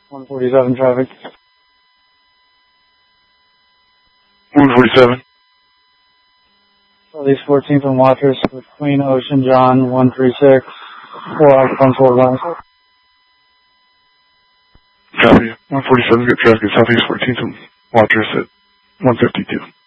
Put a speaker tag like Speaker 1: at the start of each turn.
Speaker 1: 147 traffic.
Speaker 2: 147.
Speaker 1: Southeast 14th and Waters with Queen Ocean John 136. 4 occupants for advance.
Speaker 2: Copy. 147, good traffic at Southeast 14th and Waters at 152.